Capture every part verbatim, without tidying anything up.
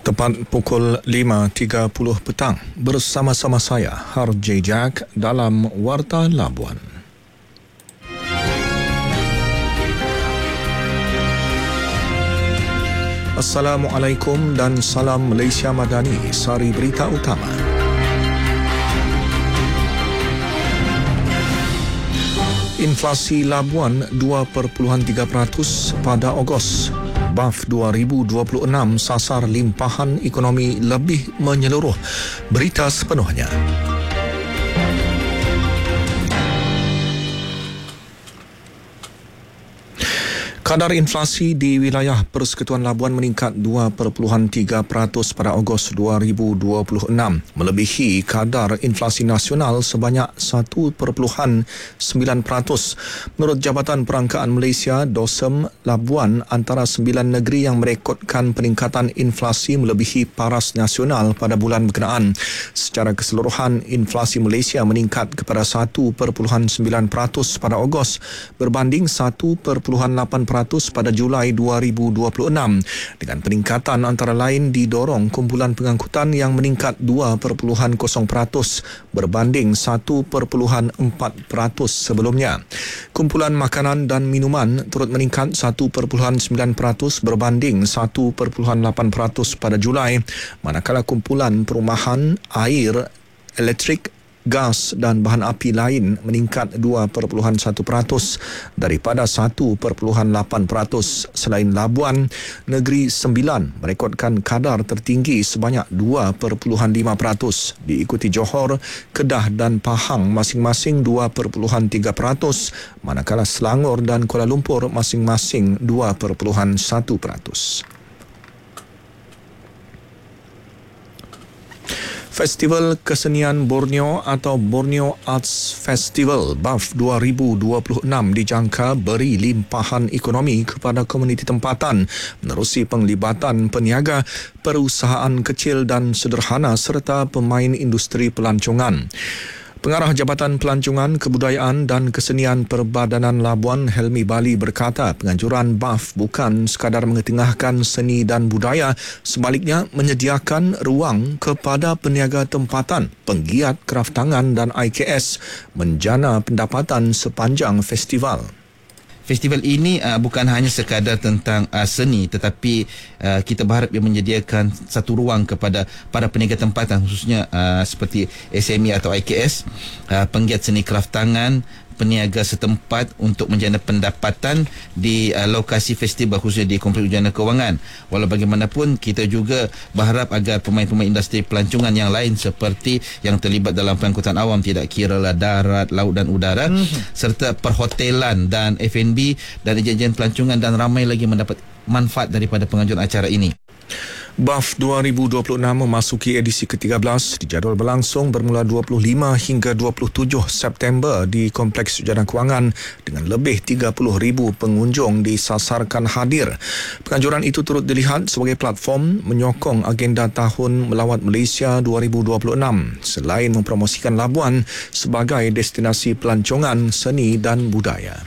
Tepat pukul lima tiga puluh petang, bersama-sama saya, Har J. Jack dalam Warta Labuan. Assalamualaikum dan salam Malaysia Madani, sari berita utama. Inflasi Labuan dua perpuluhan tiga peratus pada Ogos. B A F dua ribu dua puluh enam sasar limpahan ekonomi lebih menyeluruh. Berita sepenuhnya. Kadar inflasi di wilayah Persekutuan Labuan meningkat dua perpuluhan tiga peratus pada Ogos dua ribu dua puluh enam, melebihi kadar inflasi nasional sebanyak satu perpuluhan sembilan peratus. Menurut Jabatan Perangkaan Malaysia, DOSEM Labuan antara sembilan negeri yang merekodkan peningkatan inflasi melebihi paras nasional pada bulan berkenaan. Secara keseluruhan, inflasi Malaysia meningkat kepada satu perpuluhan sembilan peratus pada Ogos berbanding satu perpuluhan lapan peratus pada Julai dua ribu dua puluh enam, dengan peningkatan antara lain didorong kumpulan pengangkutan yang meningkat dua perpuluhan kosong peratus berbanding satu perpuluhan empat peratus sebelumnya. Kumpulan makanan dan minuman turut meningkat satu perpuluhan sembilan peratus berbanding satu perpuluhan lapan peratus pada Julai, manakala kumpulan perumahan, air, elektrik, gas dan bahan api lain meningkat dua perpuluhan satu peratus daripada satu perpuluhan lapan peratus. Selain Labuan, negeri sembilan merekodkan kadar tertinggi sebanyak dua perpuluhan lima peratus, diikuti Johor, Kedah dan Pahang masing-masing dua perpuluhan tiga peratus, manakala Selangor dan Kuala Lumpur masing-masing dua perpuluhan satu peratus. Festival Kesenian Borneo atau Borneo Arts Festival B A F dua ribu dua puluh enam dijangka beri limpahan ekonomi kepada komuniti tempatan menerusi penglibatan peniaga, perusahaan kecil dan sederhana serta pemain industri pelancongan. Pengarah Jabatan Pelancongan, Kebudayaan dan Kesenian Perbadanan Labuan, Helmi Bali berkata penganjuran B A F bukan sekadar mengetengahkan seni dan budaya, sebaliknya menyediakan ruang kepada peniaga tempatan, penggiat kraftangan dan I K S menjana pendapatan sepanjang festival. Festival ini uh, bukan hanya sekadar tentang uh, seni, tetapi uh, kita berharap ia menyediakan satu ruang kepada para peniaga tempatan, khususnya uh, seperti S M E atau I K S, uh, penggiat seni kraftangan, peniaga setempat untuk menjana pendapatan di uh, lokasi festival, khususnya di Kompleks Ujian Kewangan. Walau bagaimanapun, kita juga berharap agar pemain-pemain industri pelancongan yang lain seperti yang terlibat dalam pengangkutan awam, tidak kira lah darat, laut dan udara, mm-hmm. serta perhotelan dan F and B dan ejen-ejen pelancongan dan ramai lagi mendapat manfaat daripada penganjuran acara ini. B A F dua ribu dua puluh enam memasuki edisi ke tiga belas, dijadual berlangsung bermula dua puluh lima hingga dua puluh tujuh September di Kompleks Ujian Kewangan dengan lebih tiga puluh ribu pengunjung disasarkan hadir. Penganjuran itu turut dilihat sebagai platform menyokong agenda Tahun Melawat Malaysia dua ribu dua puluh enam selain mempromosikan Labuan sebagai destinasi pelancongan, seni dan budaya.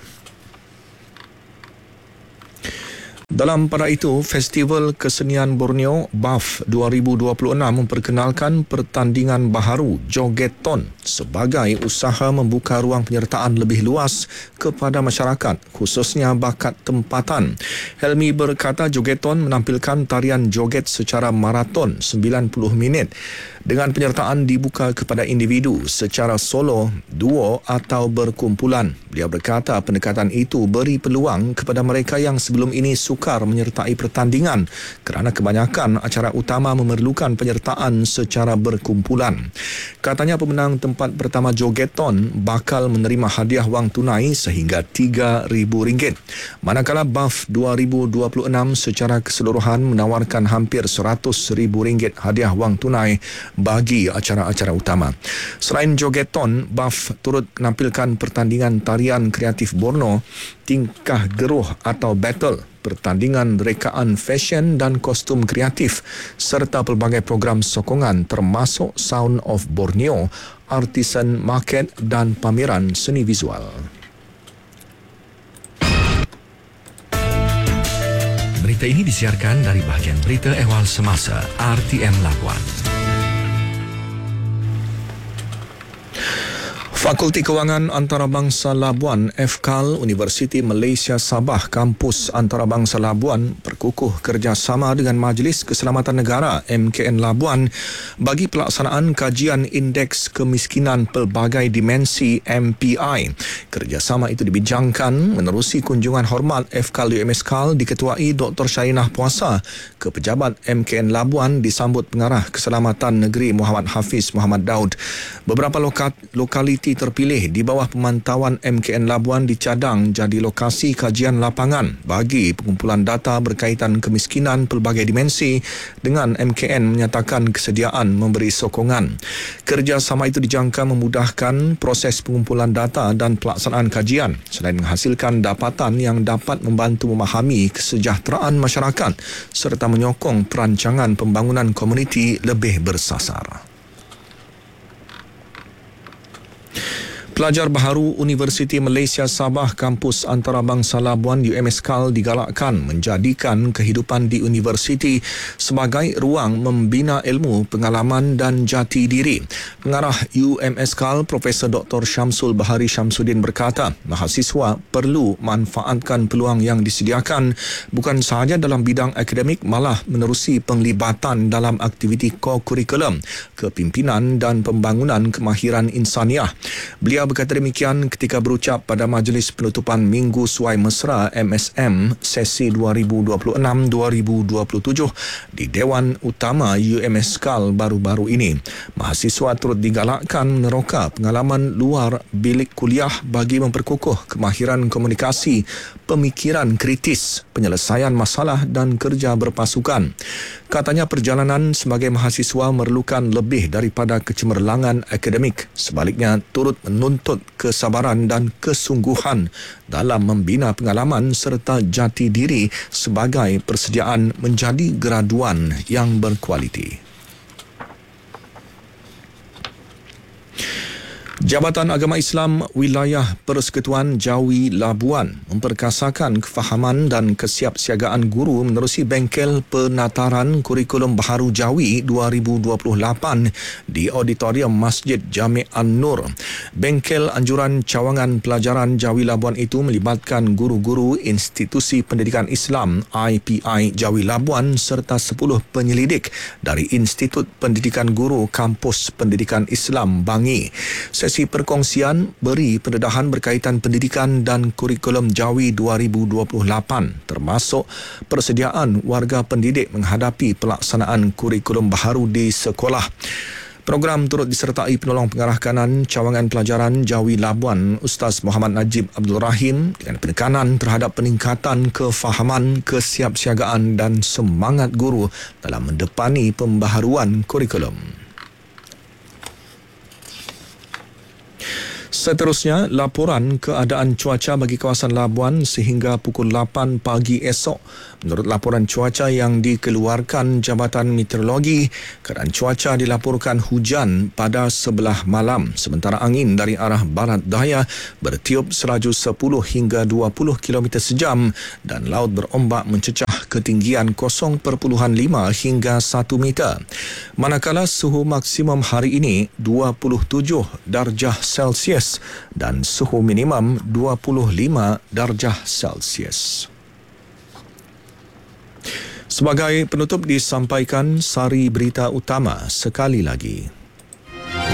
Dalam pada itu, Festival Kesenian Borneo B A F dua ribu dua puluh enam memperkenalkan pertandingan baharu Jogeton sebagai usaha membuka ruang penyertaan lebih luas kepada masyarakat, khususnya bakat tempatan. Helmi berkata Jogeton menampilkan tarian joget secara maraton sembilan puluh minit dengan penyertaan dibuka kepada individu secara solo, duo atau berkumpulan. Beliau berkata pendekatan itu beri peluang kepada mereka yang sebelum ini sukar menyertai pertandingan kerana kebanyakan acara utama memerlukan penyertaan secara berkumpulan. Katanya pemenang tempat pertama Jogeton bakal menerima hadiah wang tunai sehingga tiga ribu ringgit. Manakala B A F dua ribu dua puluh enam secara keseluruhan menawarkan hampir seratus ribu ringgit hadiah wang tunai bagi acara-acara utama. Selain Jogeton, B A F turut menampilkan pertandingan tarian kreatif Borno, tingkah geruh atau battle, pertandingan rekaan fashion dan kostum kreatif, serta pelbagai program sokongan termasuk Sound of Borneo, Artisan Market dan pameran seni visual. Berita ini disiarkan dari bahagian Berita Ehwal Semasa R T M Labuan. Fakulti Kewangan Antarabangsa Labuan F K A L Universiti Malaysia Sabah Kampus Antarabangsa Labuan berkukuh kerjasama dengan Majlis Keselamatan Negara M K N Labuan bagi pelaksanaan kajian Indeks Kemiskinan Pelbagai Dimensi M P I. Kerjasama itu dibincangkan menerusi kunjungan hormat F K A L U M S K A L diketuai Doktor Syainah Puasa ke pejabat M K N Labuan disambut Pengarah Keselamatan Negeri Muhammad Hafiz Muhammad Daud. Beberapa loka- lokaliti terpilih di bawah pemantauan M K N Labuan dicadang jadi lokasi kajian lapangan bagi pengumpulan data berkaitan kemiskinan pelbagai dimensi dengan M K N menyatakan kesediaan memberi sokongan. Kerjasama itu dijangka memudahkan proses pengumpulan data dan pelaksanaan kajian selain menghasilkan dapatan yang dapat membantu memahami kesejahteraan masyarakat serta menyokong perancangan pembangunan komuniti lebih bersasar. Pelajar baharu Universiti Malaysia Sabah Kampus Antarabangsa Labuan U M S K A L digalakkan menjadikan kehidupan di universiti sebagai ruang membina ilmu, pengalaman dan jati diri. Pengarah U M S K A L Profesor Doktor Syamsul Bahari Syamsuddin berkata, mahasiswa perlu manfaatkan peluang yang disediakan bukan sahaja dalam bidang akademik, malah menerusi penglibatan dalam aktiviti ko-kurikulum, kepimpinan dan pembangunan kemahiran insaniah. Beliau berkata demikian ketika berucap pada majlis penutupan Minggu Suai Mesra M S M sesi dua ribu dua puluh enam dua ribu dua puluh tujuh di Dewan Utama U M S K A L baru-baru ini. Mahasiswa turut digalakkan meneroka pengalaman luar bilik kuliah bagi memperkukuh kemahiran komunikasi, pemikiran kritis, penyelesaian masalah dan kerja berpasukan. Katanya perjalanan sebagai mahasiswa memerlukan lebih daripada kecemerlangan akademik. Sebaliknya turut menuntut kesabaran dan kesungguhan dalam membina pengalaman serta jati diri sebagai persediaan menjadi graduan yang berkualiti. Jabatan Agama Islam Wilayah Persekutuan Jawi Labuan memperkasakan kefahaman dan kesiapsiagaan guru menerusi bengkel penataran kurikulum baharu Jawi dua ribu dua puluh lapan di Auditorium Masjid Jami' An-Nur. Bengkel anjuran cawangan pelajaran Jawi Labuan itu melibatkan guru-guru Institusi Pendidikan Islam I P I Jawi Labuan serta sepuluh penyelidik dari Institut Pendidikan Guru Kampus Pendidikan Islam Bangi. Sesi perkongsian beri pendedahan berkaitan pendidikan dan kurikulum Jawi dua ribu dua puluh lapan termasuk persediaan warga pendidik menghadapi pelaksanaan kurikulum baharu di sekolah. Program turut disertai penolong pengarah kanan cawangan pelajaran Jawi Labuan Ustaz Muhammad Najib Abdul Rahim dengan penekanan terhadap peningkatan kefahaman, kesiapsiagaan dan semangat guru dalam mendepani pembaharuan kurikulum. Seterusnya, laporan keadaan cuaca bagi kawasan Labuan sehingga pukul lapan pagi esok. Menurut laporan cuaca yang dikeluarkan Jabatan Meteorologi, keadaan cuaca dilaporkan hujan pada sebelah malam, sementara angin dari arah barat daya bertiup selaju sepuluh hingga dua puluh kilometer sejam dan laut berombak mencecah ketinggian kosong perpuluhan lima hingga satu meter. Manakala suhu maksimum hari ini dua puluh tujuh darjah Celsius dan suhu minimum dua puluh lima darjah Celsius. Sebagai penutup disampaikan sari berita utama sekali lagi.